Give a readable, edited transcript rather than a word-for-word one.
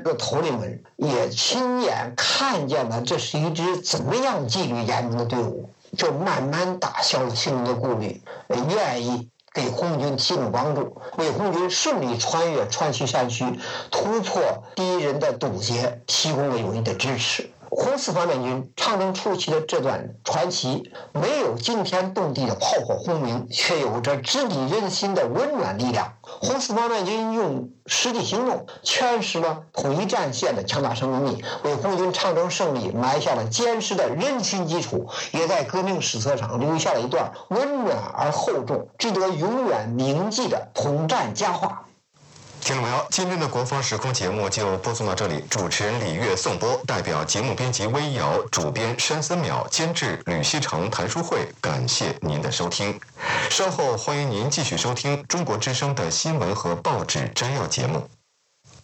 个头领们也亲眼看见了这是一支怎么样纪律严明的队伍，就慢慢打消了心中的顾虑，愿意给红军提供帮助，为红军顺利穿越川西山区，突破敌人的堵截提供了有力的支持。红四方面军长征初期的这段传奇，没有惊天动地的炮火轰鸣，却有着直抵人心的温暖力量。红四方面军用实际行动诠释了统一战线的强大生命力，为红军长征胜利埋下了坚实的人心基础，也在革命史册上留下了一段温暖而厚重、值得永远铭记的统战佳话。 听众朋友，今天的国防时空节目就播送到这里。主持人李悦颂播，代表节目编辑微瑶、主编山森淼、监制吕锡成、谭书慧，感谢您的收听。稍后欢迎您继续收听中国之声的新闻和报纸摘要节目。